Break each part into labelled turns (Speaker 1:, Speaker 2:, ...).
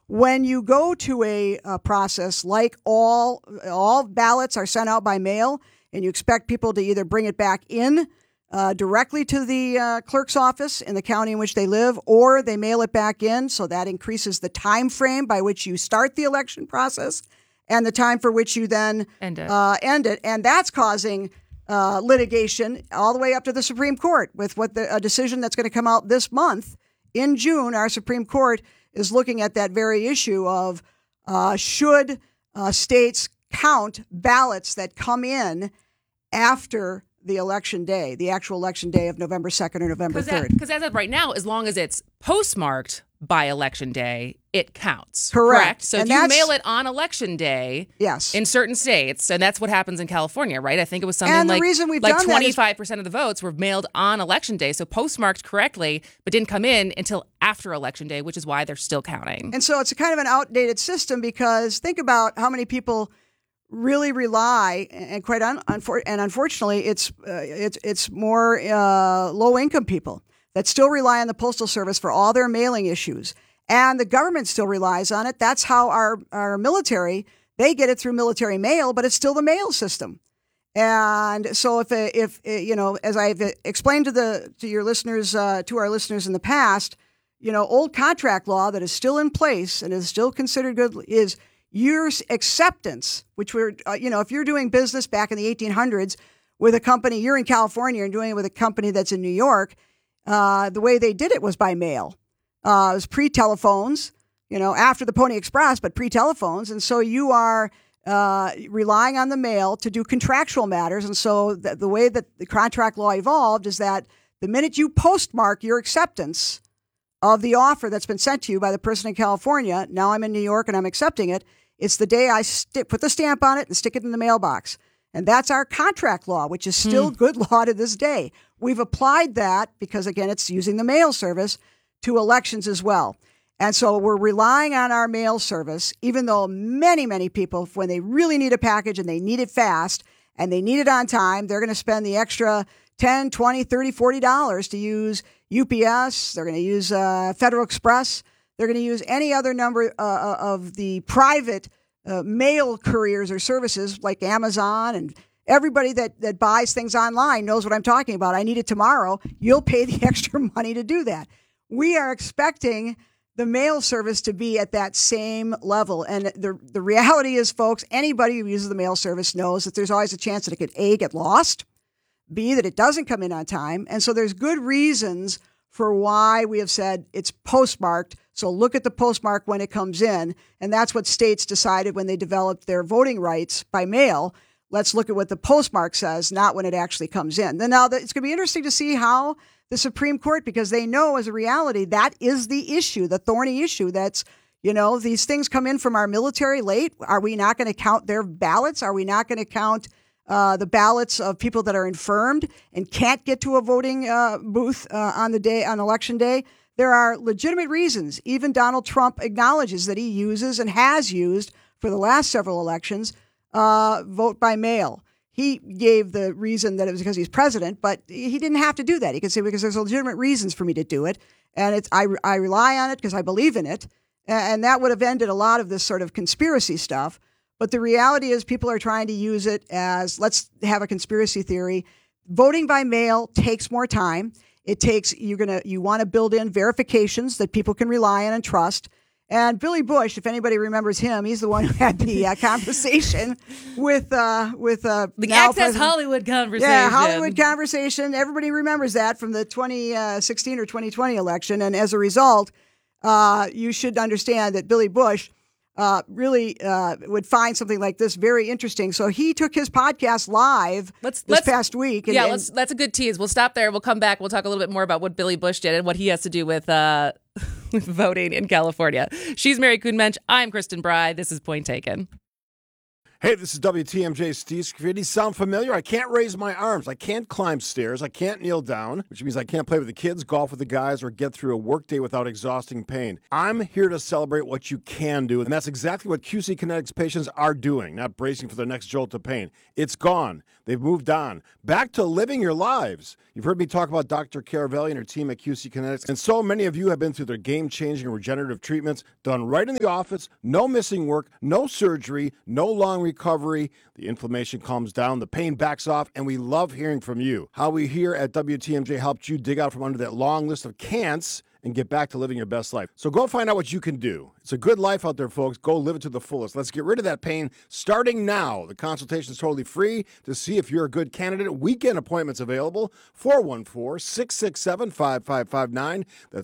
Speaker 1: when you go to a process like all ballots are sent out by mail, and you expect people to either bring it back in directly to the clerk's office in the county in which they live, or they mail it back in, so that increases the time frame by which you start the election process and the time for which you then end it. And that's causing litigation all the way up to the Supreme Court with a decision that's going to come out this month. In June, our Supreme Court is looking at that very issue of should states count ballots that come in after the election day, the actual election day of November 2nd or November 3rd.
Speaker 2: Because as of right now, as long as it's postmarked by election day, it counts.
Speaker 1: Correct.
Speaker 2: So if you mail it on election day,
Speaker 1: yes,
Speaker 2: in certain states, and that's what happens in California, right? I think it was something like 25% of the votes were mailed on election day, so postmarked correctly, but didn't come in until after election day, which is why they're still counting.
Speaker 1: And so it's a kind of an outdated system, because think about how many people really rely, and unfortunately, it's more low income people that still rely on the Postal Service for all their mailing issues, and the government still relies on it. That's how our military, they get it through military mail, but it's still the mail system. And so if you know, as I've explained to your listeners, to our listeners in the past, you know, old contract law that is still in place and is still considered good is your acceptance, which if you're doing business back in the 1800s with a company, you're in California and doing it with a company that's in New York, the way they did it was by mail. It was pre-telephones, after the Pony Express, but pre-telephones. And so you are relying on the mail to do contractual matters. And so the way that the contract law evolved is that the minute you postmark your acceptance of the offer that's been sent to you by the person in California, now I'm in New York and I'm accepting it, it's the day I put the stamp on it and stick it in the mailbox. And that's our contract law, which is still good law to this day. We've applied that because, again, it's using the mail service to elections as well. And so we're relying on our mail service, even though many, many people, when they really need a package and they need it fast and they need it on time, they're going to spend the extra $10, $20, $30, $40 to use UPS. They're going to use Federal Express. They're going to use any other number of the private mail couriers or services like Amazon, and everybody that buys things online knows what I'm talking about. I need it tomorrow. You'll pay the extra money to do that. We are expecting the mail service to be at that same level. And the reality is, folks, anybody who uses the mail service knows that there's always a chance that it could A, get lost, B, that it doesn't come in on time. And so there's good reasons for why we have said it's postmarked. So look at the postmark when it comes in. And that's what states decided when they developed their voting rights by mail. Let's look at what the postmark says, not when it actually comes in. Then now it's going to be interesting to see how the Supreme Court, because they know as a reality that is the issue, the thorny issue. That's, these things come in from our military late. Are we not going to count their ballots? Are we not going to count the ballots of people that are infirmed and can't get to a voting booth on election day? There are legitimate reasons. Even Donald Trump acknowledges that he uses and has used for the last several elections vote by mail. He gave the reason that it was because he's president, but he didn't have to do that. He could say, because there's legitimate reasons for me to do it, and I rely on it because I believe in it, and that would have ended a lot of this sort of conspiracy stuff. But the reality is people are trying to use it as, let's have a conspiracy theory. Voting by mail takes more time. It takes, you want to build in verifications that people can rely on and trust. And Billy Bush, if anybody remembers him, he's the one who had the conversation with the
Speaker 2: Access Hollywood conversation.
Speaker 1: Yeah, Hollywood conversation. Everybody remembers that from the 2016 or 2020 election. And as a result, you should understand that Billy Bush really would find something like this very interesting. So he took his podcast live this past week.
Speaker 2: That's a good tease. We'll stop there. We'll come back. We'll talk a little bit more about what Billy Bush did and what he has to do with voting in California. She's Mary Kuhn Mensch. I'm Kristen Bry. This is Point Taken.
Speaker 3: Hey, this is WTMJ Steve Scaffidi. Sound familiar? I can't raise my arms. I can't climb stairs. I can't kneel down, which means I can't play with the kids, golf with the guys, or get through a workday without exhausting pain. I'm here to celebrate what you can do, and that's exactly what QC Kinetics patients are doing, not bracing for their next jolt of pain. It's gone. They've moved on. Back to living your lives. You've heard me talk about Dr. Caravelli and her team at QC Kinetics, and so many of you have been through their game-changing regenerative treatments done right in the office, no missing work, no surgery, no long recovery. The inflammation calms down, the pain backs off, and we love hearing from you. How we here at WTMJ helped you dig out from under that long list of can'ts and get back to living your best life. So go find out what you can do. It's a good life out there, folks. Go live it to the fullest. Let's get rid of that pain starting now. The consultation is totally free. To see if you're a good candidate, weekend appointments available. 414-667-5559. That's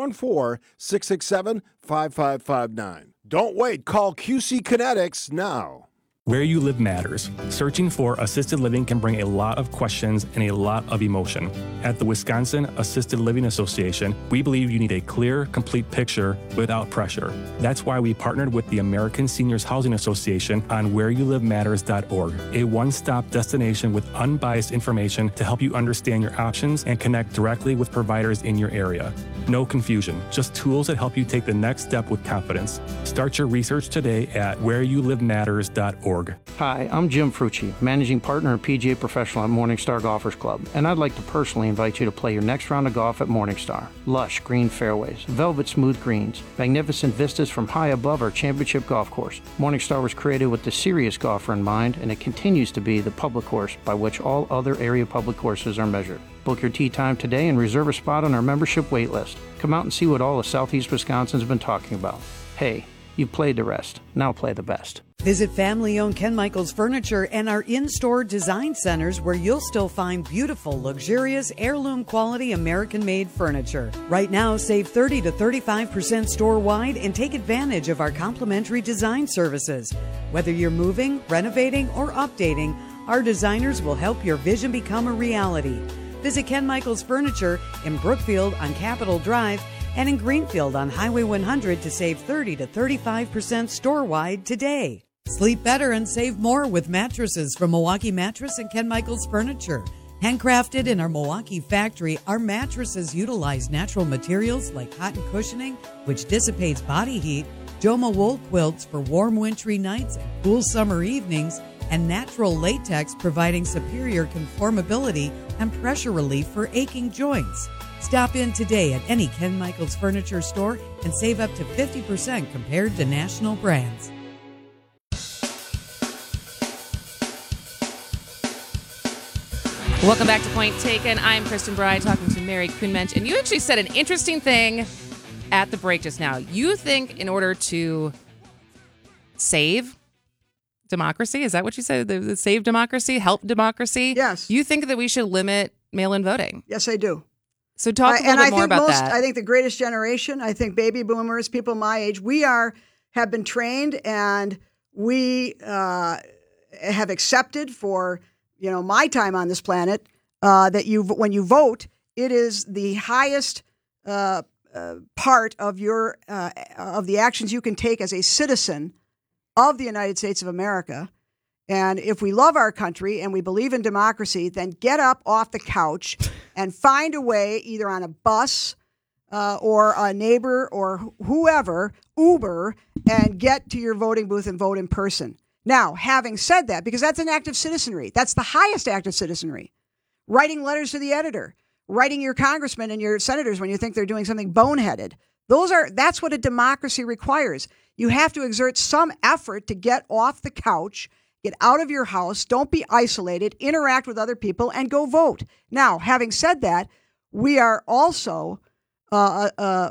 Speaker 3: 414-667-5559. Don't wait. Call QC Kinetics now.
Speaker 4: Where you live matters. Searching for assisted living can bring a lot of questions and a lot of emotion. At the Wisconsin Assisted Living Association, we believe you need a clear, complete picture without pressure. That's why we partnered with the American Seniors Housing Association on whereyouLiveMatters.org, a one-stop destination with unbiased information to help you understand your options and connect directly with providers in your area. No confusion, just tools that help you take the next step with confidence. Start your research today at whereyouLiveMatters.org.
Speaker 5: Hi, I'm Jim Frucci, Managing Partner and PGA Professional at Morningstar Golfers Club, and I'd like to personally invite you to play your next round of golf at Morningstar. Lush green fairways, velvet smooth greens, magnificent vistas from high above our championship golf course. Morningstar was created with the serious golfer in mind, and it continues to be the public course by which all other area public courses are measured. Book your tee time today and reserve a spot on our membership wait list. Come out and see what all of Southeast Wisconsin's been talking about. Hey, you've played the rest. Now play the best.
Speaker 6: Visit family-owned Ken Michaels Furniture and our in-store design centers where you'll still find beautiful, luxurious, heirloom-quality American-made furniture. Right now, save 30 to 35% store-wide and take advantage of our complimentary design services. Whether you're moving, renovating, or updating, our designers will help your vision become a reality. Visit Ken Michaels Furniture in Brookfield on Capitol Drive and in Greenfield on Highway 100 to save 30 to 35% store-wide today. Sleep better and save more with mattresses from Milwaukee Mattress and Ken Michaels Furniture. Handcrafted in our Milwaukee factory, our mattresses utilize natural materials like cotton cushioning, which dissipates body heat, Joma wool quilts for warm wintry nights and cool summer evenings, and natural latex providing superior conformability and pressure relief for aching joints. Stop in today at any Ken Michaels Furniture store and save up to 50% compared to national brands.
Speaker 2: Welcome back to Point Taken. I'm Kristen Bride talking to Mary Kuhnmensch, and you actually said an interesting thing at the break just now. You think in order to save democracy, is that what you said? The save democracy, help democracy?
Speaker 1: Yes.
Speaker 2: You think that we should limit mail-in voting?
Speaker 1: Yes, I do.
Speaker 2: So talk a little bit more about that.
Speaker 1: I think the greatest generation, I think baby boomers, people my age, have been trained and we have accepted for my time on this planet, that when you vote, it is the highest part of your of the actions you can take as a citizen of the United States of America. And if we love our country and we believe in democracy, then get up off the couch and find a way, either on a bus or a neighbor or whoever, Uber, and get to your voting booth and vote in person. Now, having said that, because that's an act of citizenry, that's the highest act of citizenry. Writing letters to the editor, writing your congressmen and your senators when you think they're doing something boneheaded. That's what a democracy requires. You have to exert some effort to get off the couch, get out of your house, don't be isolated, interact with other people, and go vote. Now, having said that, we are also have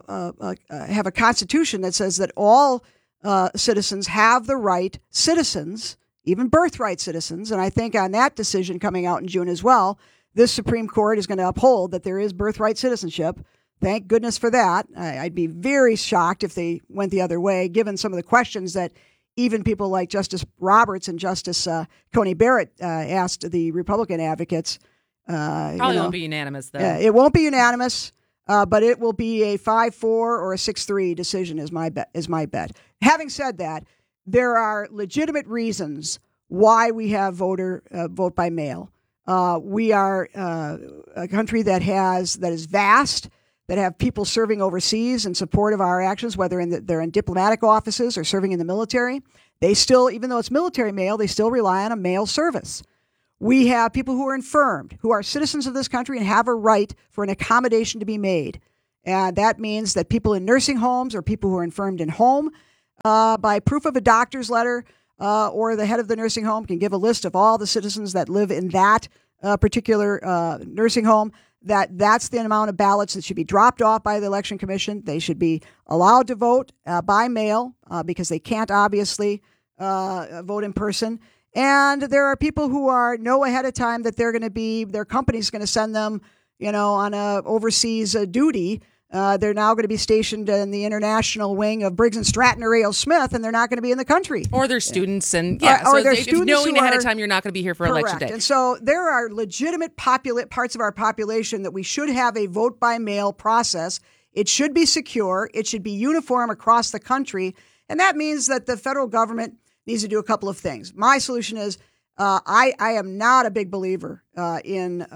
Speaker 1: a constitution that says that all citizens have the right, citizens, even birthright citizens, and I think on that decision coming out in June as well, this Supreme Court is going to uphold that there is birthright citizenship. Thank goodness for that. I'd be very shocked if they went the other way, given some of the questions that even people like Justice Roberts and Justice Coney Barrett asked the Republican advocates.
Speaker 2: Probably won't be unanimous, though.
Speaker 1: It won't be unanimous, but it will be a 5-4 or a 6-3 decision is my bet. Having said that, there are legitimate reasons why we have vote by mail. We are a country that is vast, that have people serving overseas in support of our actions, whether they're in diplomatic offices or serving in the military. They still, even though it's military mail, they still rely on a mail service. We have people who are infirmed, who are citizens of this country and have a right for an accommodation to be made. And that means that people in nursing homes or people who are infirmed in home, by proof of a doctor's letter or the head of the nursing home can give a list of all the citizens that live in that particular nursing home, that's the amount of ballots that should be dropped off by the Election Commission. They should be allowed to vote by mail because they can't obviously vote in person. And there are people who know ahead of time that their company's going to send them, on a overseas duty. They're now going to be stationed in the international wing of Briggs & Stratton or A.L. Smith, and they're not going to be in the country.
Speaker 2: Or they're students, and
Speaker 1: or they're students
Speaker 2: knowing ahead of time you're not going to be here for
Speaker 1: correct.
Speaker 2: Election Day.
Speaker 1: And so there are legitimate parts of our population that we should have a vote by mail process. It should be secure. It should be uniform across the country, and that means that the federal government needs to do a couple of things. My solution is I am not a big believer in.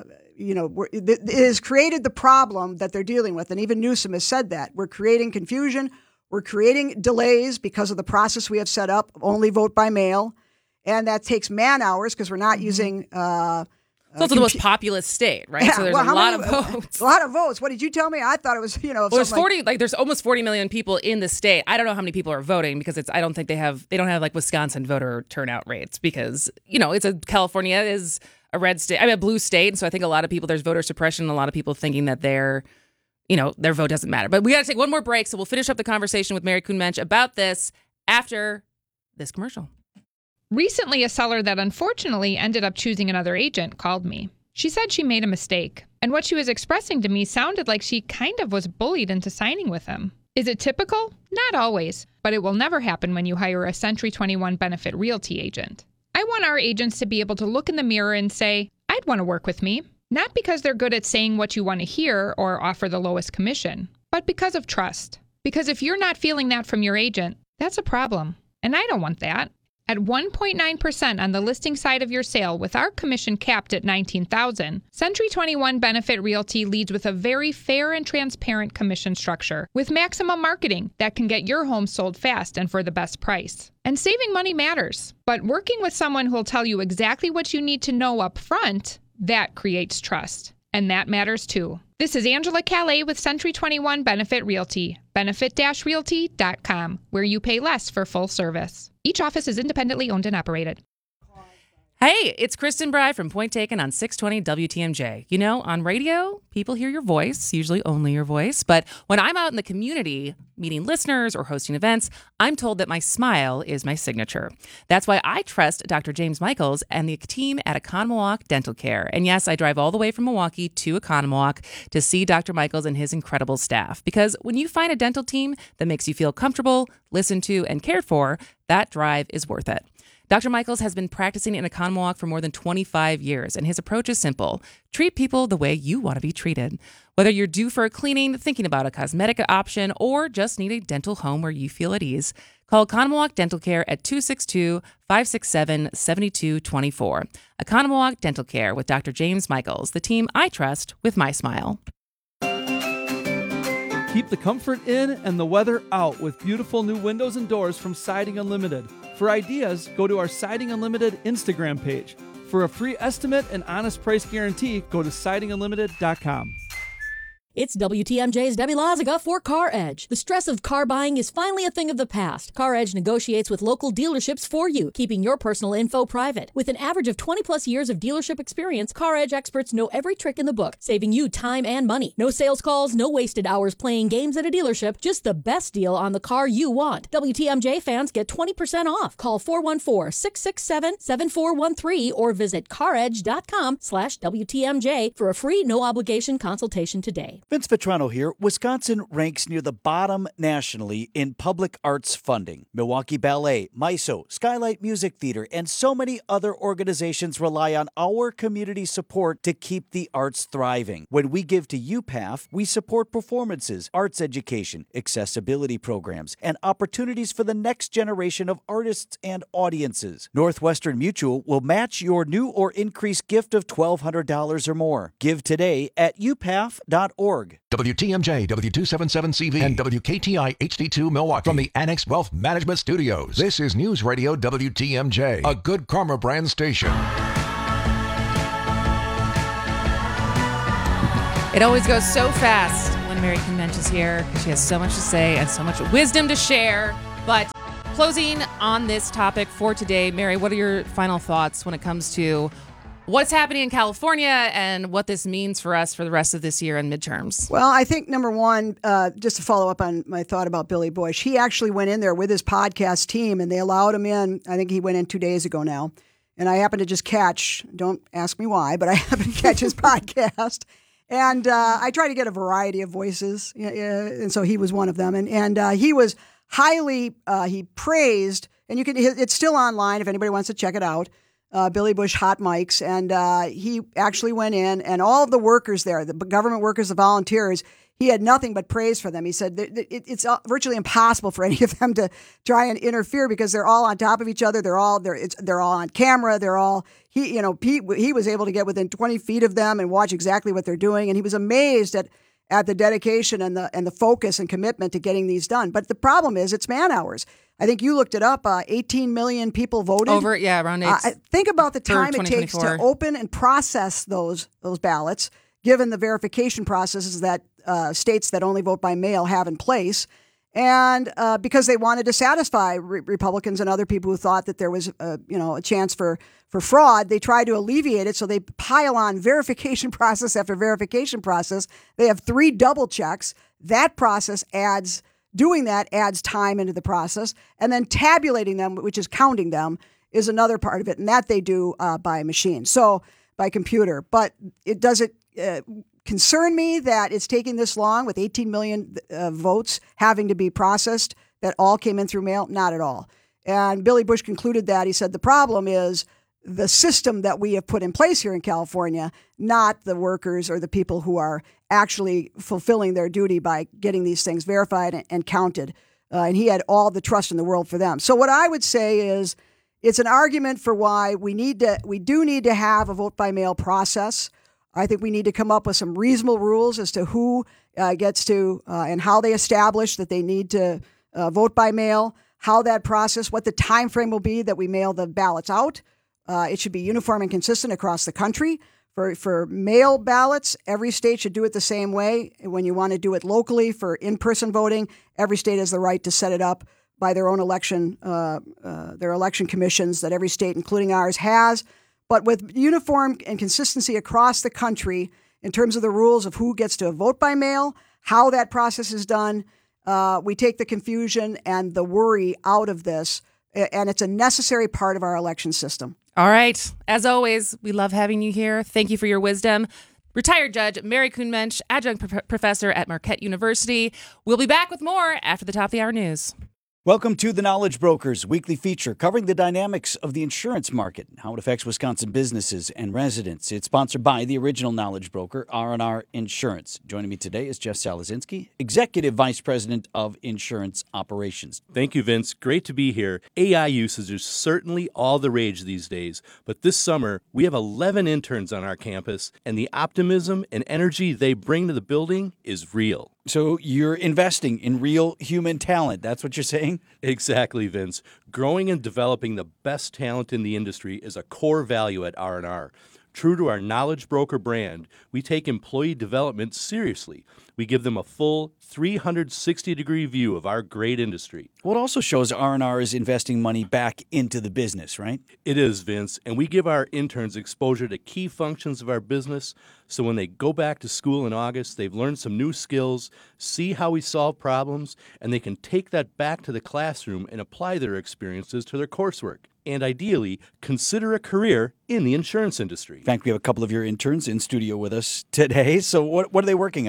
Speaker 1: It has created the problem that they're dealing with. And even Newsom has said that. We're creating confusion. We're creating delays because of the process we have set up, only vote by mail. And that takes man hours because we're not using...
Speaker 2: It's also the most populous state, right?
Speaker 1: Yeah,
Speaker 2: so there's a lot of votes.
Speaker 1: A lot of votes. What did you tell me? I thought it was,
Speaker 2: there's 40, there's almost 40 million people in the state. I don't know how many people are voting because I don't think they don't have like Wisconsin voter turnout rates because, California is a red state, a blue state. And so I think a lot of people, there's voter suppression and a lot of people thinking that their vote doesn't matter. But we got to take one more break. So we'll finish up the conversation with Mary Kuhn-Mensch about this after this commercial.
Speaker 7: Recently, a seller that unfortunately ended up choosing another agent called me. She said she made a mistake, and what she was expressing to me sounded like she kind of was bullied into signing with him. Is it typical? Not always, but it will never happen when you hire a Century 21 Benefit Realty agent. I want our agents to be able to look in the mirror and say, I'd want to work with me, not because they're good at saying what you want to hear or offer the lowest commission, but because of trust. Because if you're not feeling that from your agent, that's a problem, and I don't want that. At 1.9% on the listing side of your sale with our commission capped at $19,000, Century 21 Benefit Realty leads with a very fair and transparent commission structure with maximum marketing that can get your home sold fast and for the best price. And saving money matters, but working with someone who'll tell you exactly what you need to know up front, that creates trust. And that matters too. This is Angela Calais with Century 21 Benefit Realty, benefit-realty.com, where you pay less for full service. Each office is independently owned and operated.
Speaker 2: Hey, it's Kristen Bry from Point Taken on 620 WTMJ. On radio, people hear your voice, usually only your voice. But when I'm out in the community, meeting listeners or hosting events, I'm told that my smile is my signature. That's why I trust Dr. James Michaels and the team at Oconomowoc Dental Care. And yes, I drive all the way from Milwaukee to Oconomowoc to see Dr. Michaels and his incredible staff. Because when you find a dental team that makes you feel comfortable, listened to, and cared for, that drive is worth it. Dr. Michaels has been practicing in Oconomowoc for more than 25 years, and his approach is simple. Treat people the way you want to be treated. Whether you're due for a cleaning, thinking about a cosmetic option, or just need a dental home where you feel at ease, call Oconomowoc Dental Care at 262-567-7224. Oconomowoc Dental Care with Dr. James Michaels, the team I trust with my smile.
Speaker 8: Keep the comfort in and the weather out with beautiful new windows and doors from Siding Unlimited. For ideas, go to our Siding Unlimited Instagram page. For a free estimate and honest price guarantee, go to sidingunlimited.com.
Speaker 9: It's WTMJ's Debbie Loziga for Car Edge. The stress of car buying is finally a thing of the past. Car Edge negotiates with local dealerships for you, keeping your personal info private. With an average of 20-plus years of dealership experience, Car Edge experts know every trick in the book, saving you time and money. No sales calls, no wasted hours playing games at a dealership, just the best deal on the car you want. WTMJ fans get 20% off. Call 414-667-7413 or visit caredge.com/WTMJ for a free no-obligation consultation today.
Speaker 10: Vince Vitrano here. Wisconsin ranks near the bottom nationally in public arts funding. Milwaukee Ballet, MISO, Skylight Music Theater, and so many other organizations rely on our community support to keep the arts thriving. When we give to UPAF, we support performances, arts education, accessibility programs, and opportunities for the next generation of artists and audiences. Northwestern Mutual will match your new or increased gift of $1,200 or more. Give today at upaf.org.
Speaker 11: WTMJ, W277CV, and WKTI HD2 Milwaukee from the Annex Wealth Management Studios. This is News Radio WTMJ, a Good Karma brand station.
Speaker 2: It always goes so fast when Mary Kuhn-Mensch is here because she has so much to say and so much wisdom to share. But closing on this topic for today, Mary, what are your final thoughts when it comes to what's happening in California and what this means for us for the rest of this year and midterms?
Speaker 1: Well, I think number one, just to follow up on my thought about Billy Bush, he actually went in there with his podcast team and they allowed him in. I think he went in 2 days ago now. And I happened to just catch, don't ask me why, but I happened to catch his podcast. And I try to get a variety of voices. And so he was one of them. And he was highly, he praised, and it's still online if anybody wants to check it out. Billy Bush Hot Mics, and he actually went in, and all of the workers there, the government workers, the volunteers, he had nothing but praise for them. He said it's virtually impossible for any of them to try and interfere because they're all on top of each other. They're all on camera. He was able to get within 20 feet of them and watch exactly what they're doing, and he was amazed at the dedication and the focus and commitment to getting these done. But the problem is it's man hours. I think you looked it up. 18 million people voted.
Speaker 2: Around 8.
Speaker 1: Think about the time it takes to open and process those ballots, given the verification processes that states that only vote by mail have in place. And because they wanted to satisfy Republicans and other people who thought that there was a chance for fraud, they tried to alleviate it. So they pile on verification process after verification process. They have 3 double checks. That process adds time into the process. And then tabulating them, which is counting them, is another part of it. And that they do by machine, so by computer. But it doesn't concern me that it's taking this long with 18 million votes having to be processed that all came in through mail. Not at all. And Billy Bush concluded that. He said the problem is the system that we have put in place here in California, not the workers or the people who are actually fulfilling their duty by getting these things verified and counted. And he had all the trust in the world for them. So what I would say is it's an argument for why we do need to have a vote by mail process. I think we need to come up with some reasonable rules as to who gets to and how they establish that they need to vote by mail, how that process, what the time frame will be that we mail the ballots out. It should be uniform and consistent across the country. For mail ballots, every state should do it the same way. When you want to do it locally for in-person voting, every state has the right to set it up by their own election, their election commissions that every state, including ours, has. But with uniform and consistency across the country in terms of the rules of who gets to vote by mail, how that process is done, we take the confusion and the worry out of this, and it's a necessary part of our election system.
Speaker 2: All right. As always, we love having you here. Thank you for your wisdom. Retired Judge Mary Kuhn-Mensch, adjunct professor at Marquette University. We'll be back with more after the top of the hour news.
Speaker 10: Welcome to the Knowledge Brokers weekly feature covering the dynamics of the insurance market and how it affects Wisconsin businesses and residents. It's sponsored by the original Knowledge Broker, R&R Insurance. Joining me today is Jeff Salazinski, Executive Vice President of Insurance Operations.
Speaker 12: Thank you, Vince. Great to be here. AI usage is certainly all the rage these days, but this summer we have 11 interns on our campus, and the optimism and energy they bring to the building is real.
Speaker 10: So you're investing in real human talent. That's what you're saying?
Speaker 12: Exactly, Vince. Growing and developing the best talent in the industry is a core value at R&R. True to our Knowledge Broker brand, we take employee development seriously. We give them a full 360-degree view of our great industry.
Speaker 10: Well, it also shows R&R is investing money back into the business, right?
Speaker 12: It is, Vince, and we give our interns exposure to key functions of our business, so when they go back to school in August, they've learned some new skills, see how we solve problems, and they can take that back to the classroom and apply their experiences to their coursework. And ideally, consider a career in the insurance industry.
Speaker 10: In fact, we have a couple of your interns in studio with us today. So what are they working on?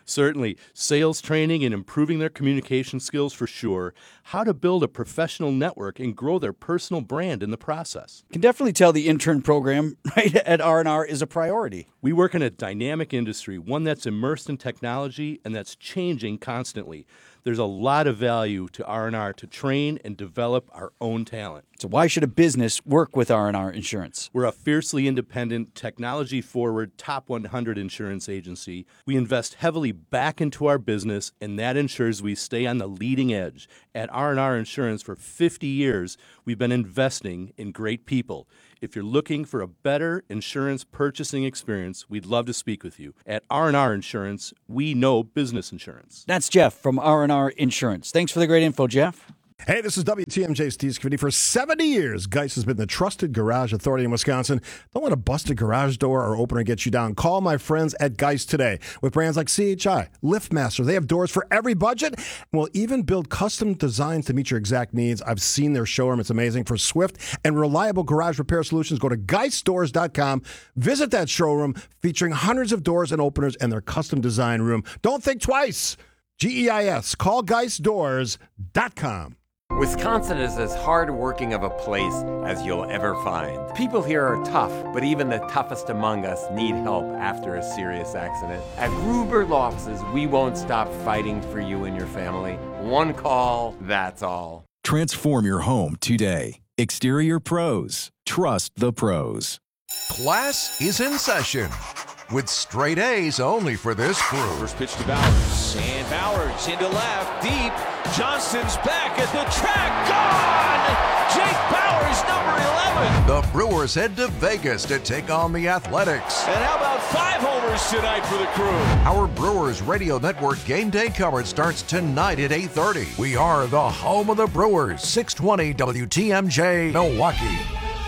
Speaker 12: Certainly. Sales training and improving their communication skills for sure. How to build a professional network and grow their personal brand in the process.
Speaker 10: Can definitely tell the intern program right at R&R is a priority.
Speaker 12: We work in a dynamic industry, one that's immersed in technology and that's changing constantly. There's a lot of value to R&R to train and develop our own talent.
Speaker 10: So why should a business work with R&R Insurance?
Speaker 12: We're a fiercely independent, technology-forward, top 100 insurance agency. We invest heavily back into our business, and that ensures we stay on the leading edge. At R&R Insurance, for 50 years, we've been investing in great people. If you're looking for a better insurance purchasing experience, we'd love to speak with you. At R&R Insurance, we know business insurance.
Speaker 10: That's Jeff from R&R Insurance. Thanks for the great info, Jeff.
Speaker 3: Hey, this is WTMJ Steve Scavini. For 70 years, Geist has been the trusted garage authority in Wisconsin. Don't let a busted garage door or opener get you down. Call my friends at Geist today. With brands like CHI, LiftMaster, they have doors for every budget and will even build custom designs to meet your exact needs. I've seen their showroom. It's amazing. For swift and reliable garage repair solutions, go to geistdoors.com. Visit that showroom featuring hundreds of doors and openers and their custom design room. Don't think twice. GEIS. Call geistdoors.com.
Speaker 13: Wisconsin is as hard-working of a place as you'll ever find. People here are tough, but even the toughest among us need help after a serious accident. At Gruber Law Offices, we won't stop fighting for you and your family. One call, that's all.
Speaker 14: Transform your home today. Exterior Pros. Trust the pros.
Speaker 11: Class is in session with straight A's only for this crew.
Speaker 15: First pitch to Bowers, and Bowers into left, deep. Johnston's back at the track, gone! Jake Bowers, number 11.
Speaker 11: The Brewers head to Vegas to take on the Athletics.
Speaker 15: And how about 5 homers tonight for the crew?
Speaker 11: Our Brewers Radio Network game day coverage starts tonight at 8:30. We are the home of the Brewers, 620 WTMJ, Milwaukee.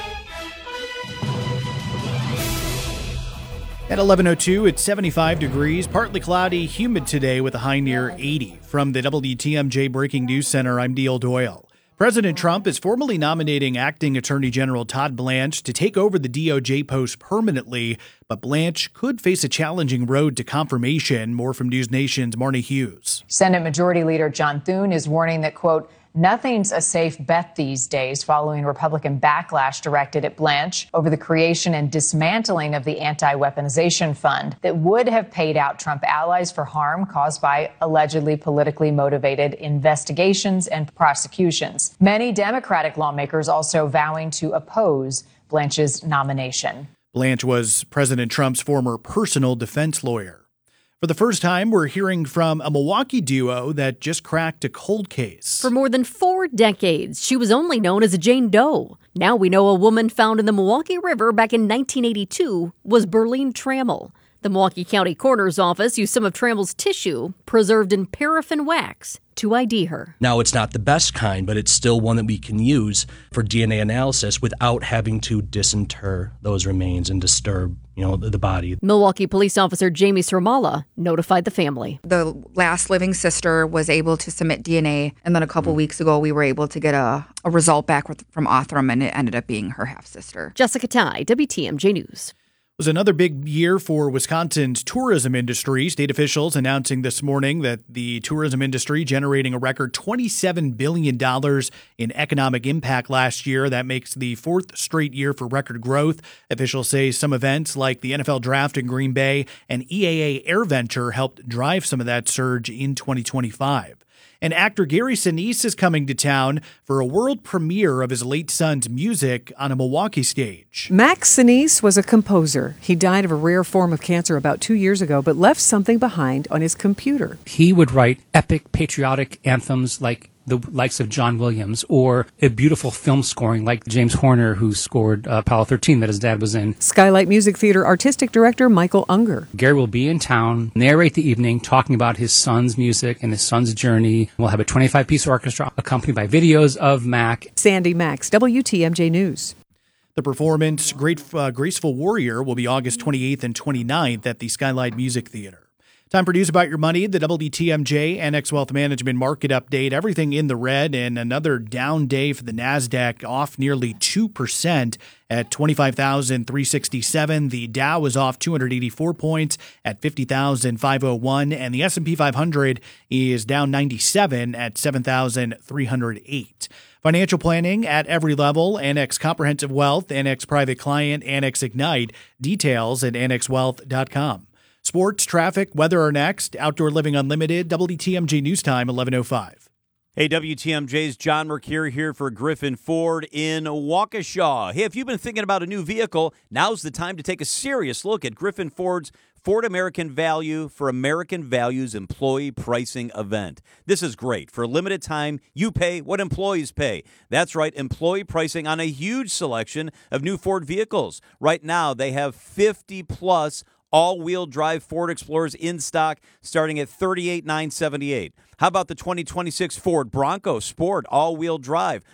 Speaker 16: At 11:02, it's 75 degrees, partly cloudy, humid today with a high near 80. From the WTMJ Breaking News Center, I'm Neil Doyle. President Trump is formally nominating Acting Attorney General Todd Blanche to take over the DOJ post permanently, but Blanche could face a challenging road to confirmation. More from News Nation's Marnie Hughes.
Speaker 17: Senate Majority Leader John Thune is warning that, quote, nothing's a safe bet these days following Republican backlash directed at Blanche over the creation and dismantling of the anti-weaponization fund that would have paid out Trump allies for harm caused by allegedly politically motivated investigations and prosecutions. Many Democratic lawmakers also vowing to oppose Blanche's nomination.
Speaker 16: Blanche was President Trump's former personal defense lawyer. For the first time, we're hearing from a Milwaukee duo that just cracked a cold case.
Speaker 18: For more than 4 decades, she was only known as a Jane Doe. Now we know a woman found in the Milwaukee River back in 1982 was Berlene Trammell. The Milwaukee County Coroner's Office used some of Trammell's tissue, preserved in paraffin wax, to ID her.
Speaker 19: Now, it's not the best kind, but it's still one that we can use for DNA analysis without having to disinter those remains and disturb, the body.
Speaker 18: Milwaukee police officer Jamie Sermala notified the family.
Speaker 20: The last living sister was able to submit DNA, and then a couple weeks ago, we were able to get a result back from Othram, and it ended up being her half-sister.
Speaker 18: Jessica Tai, WTMJ News.
Speaker 16: It was another big year for Wisconsin's tourism industry. State officials announcing this morning that the tourism industry generating a record $27 billion in economic impact last year. That makes the 4th straight year for record growth. Officials say some events like the NFL Draft in Green Bay and EAA AirVenture helped drive some of that surge in 2025. And actor Gary Sinise is coming to town for a world premiere of his late son's music on a Milwaukee stage.
Speaker 6: Max Sinise was a composer. He died of a rare form of cancer about 2 years ago, but left something behind on his computer.
Speaker 21: He would write epic patriotic anthems like the likes of John Williams, or a beautiful film scoring like James Horner, who scored Apollo 13 that his dad was in.
Speaker 6: Skylight Music Theater artistic director Michael Unger.
Speaker 21: Gary will be in town, narrate the evening, talking about his son's music and his son's journey. We'll have a 25-piece orchestra accompanied by videos of Mac.
Speaker 6: Sandy Max, WTMJ News.
Speaker 16: The performance, Graceful Warrior, will be August 28th and 29th at the Skylight Music Theater. Time for news about your money, the WTMJ Annex Wealth Management Market Update. Everything in the red and another down day for the NASDAQ, off nearly 2% at 25,367. The Dow is off 284 points at 50,501. And the S&P 500 is down 97 at 7,308. Financial planning at every level. Annex Comprehensive Wealth, Annex Private Client, Annex Ignite. Details at annexwealth.com. Sports, traffic, weather are next. Outdoor Living Unlimited, WTMJ News Time, 11:05.
Speaker 4: Hey, WTMJ's John Mercure here for Griffin Ford in Waukesha. Hey, if you've been thinking about a new vehicle, now's the time to take a serious look at Griffin Ford's Ford American Value for American Values employee pricing event. This is great. For a limited time, you pay what employees pay. That's right, employee pricing on a huge selection of new Ford vehicles. Right now, they have 50-plus all-wheel drive Ford Explorers in stock starting at $38,978. How about the 2026 Ford Bronco Sport all-wheel drive